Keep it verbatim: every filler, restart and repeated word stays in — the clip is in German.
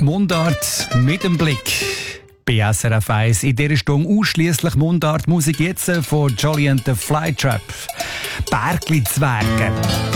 Mundart mit dem Blick. Bei S R F eins in dieser Stunde ausschliesslich Mundart-Musik jetzt von Jolly and the Flytrap. Bergli-Zwerge.